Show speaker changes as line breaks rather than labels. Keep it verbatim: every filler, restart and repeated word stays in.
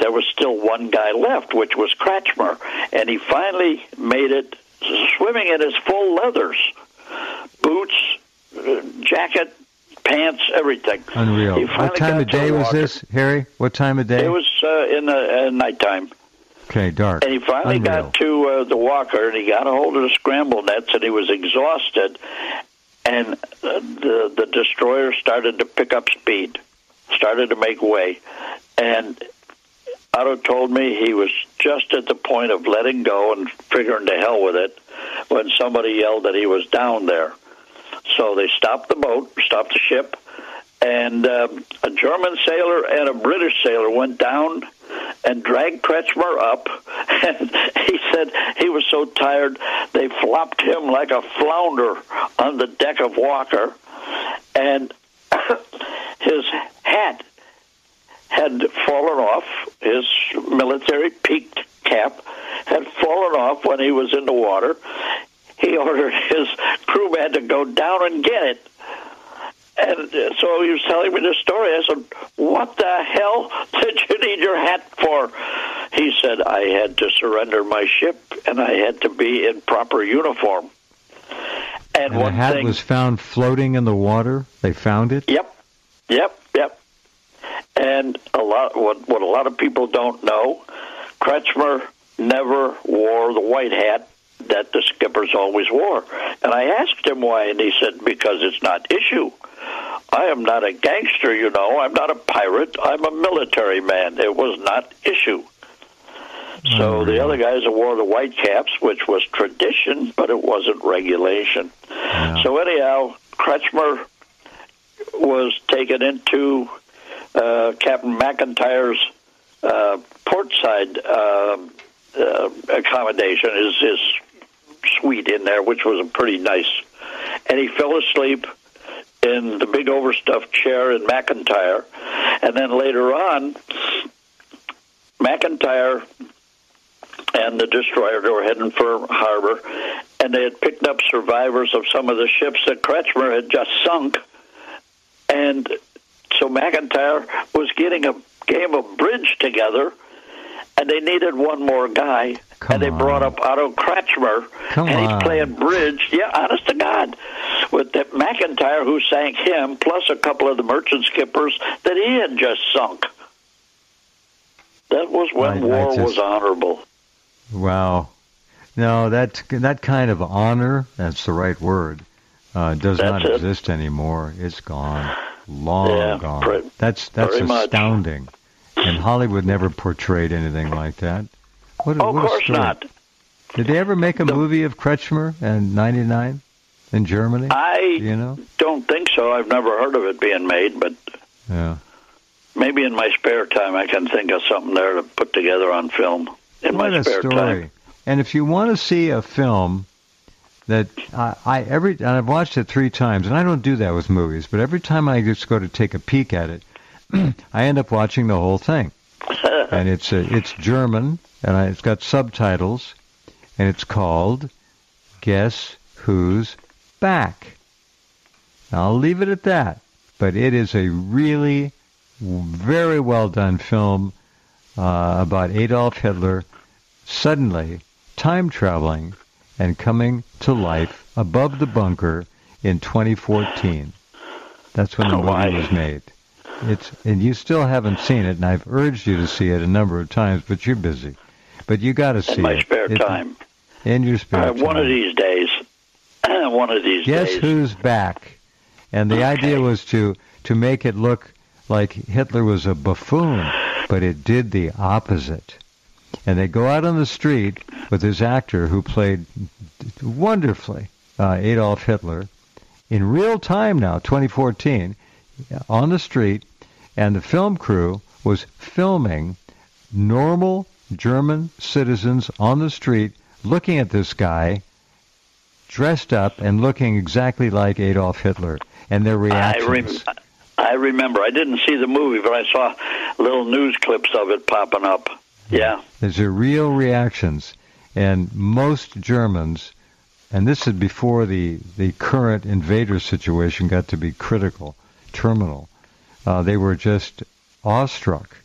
there was still one guy left, which was Kretschmer, and he finally made it swimming in his full leathers, boots, uh, jacket, pants, everything.
Unreal. What time of day was this, Harry? What time of day?
It was uh, in the uh, nighttime.
Okay, dark.
And he finally
Unreal.
got to uh, the walker, and he got a hold of the scramble nets, and he was exhausted. And uh, the the destroyer started to pick up speed, started to make way. And Otto told me he was just at the point of letting go and figuring to hell with it when somebody yelled that he was down there. So they stopped the boat, stopped the ship, and uh, a German sailor and a British sailor went down and dragged Kretschmer up. And he said he was so tired they flopped him like a flounder on the deck of Walker, and his hat had fallen off. His military peaked cap had fallen off when he was in the water. He ordered his crewman to go down and get it. And so he was telling me this story. I said, what the hell did you need your hat for? He said, I had to surrender my ship, and I had to be in proper uniform. And,
and
one
the hat
thing,
was found floating in the water? They found it?
Yep, yep, yep. And a lot, what, what a lot of people don't know, Kretschmer never wore the white hat that the skippers always wore. And I asked him why, and he said, because it's not issue. I am not a gangster, you know. I'm not a pirate. I'm a military man. It was not issue. So
oh,
the
really?
other guys wore the white caps, which was tradition, but it wasn't regulation.
Yeah.
So anyhow, Kretschmer was taken into uh, Captain McIntyre's uh, portside uh, uh, accommodation, his, his suite in there, which was pretty nice. And he fell asleep in the big overstuffed chair in McIntyre. And then later on, McIntyre and the destroyer, they were heading for harbor, and they had picked up survivors of some of the ships that Kretschmer had just sunk. And so McIntyre was getting a game of bridge together, and they needed one more guy.
Come
and they
on.
brought up Otto Kretschmer,
Come
and he's
on.
playing bridge. Yeah, honest to God, with that McIntyre, who sank him, plus a couple of the merchant skippers that he had just sunk. That was when
I- I
war
just-
was honorable.
Wow. No, that that kind of honor, that's the right word, uh, does
That's
not
it.
exist anymore. It's gone. Long
Yeah,
gone.
pre-
that's that's
very much.
astounding. And Hollywood never portrayed anything like that. What, a-
Oh, of
what a
course
story.
not.
Did they ever make a
No.
movie of Kretschmer in ninety-nine in Germany?
I
Do you know?
don't think so. I've never heard of it being made, but
Yeah.
maybe in my spare time I can think of something there to put together on film. In
What
my
a
spare
story.
time.
And if you want to see a film that I, I every and I've watched it three times, and I don't do that with movies, but every time I just go to take a peek at it, I end up watching the whole thing. And it's uh, it's German, and I, it's got subtitles, and it's called Guess Who's Back. Now, I'll leave it at that, but it is a really very well done film uh, about Adolf Hitler suddenly time traveling and coming to life above the bunker in twenty fourteen. That's when the
Oh,
movie
my.
was made. It's and you still haven't seen it, and I've urged you to see it a number of times, but you're busy. But you got to see it.
In my spare
It-
time.
In your spare
Uh,
time.
one of these days. one of these
Guess
days.
who's back? And the
Okay.
idea was to to make it look like Hitler was a buffoon, but it did the opposite. And they go out on the street with this actor who played wonderfully uh, Adolf Hitler in real time now, twenty fourteen, on the street, and the film crew was filming normal German citizens on the street looking at this guy dressed up and looking exactly like Adolf Hitler, and their
I,
reactions.
rem- I remember. I didn't see the movie, but I saw little news clips of it popping up. Yeah.
These are real reactions, and most Germans, and this is before the, the current invader situation got to be critical, terminal, uh, they were just awestruck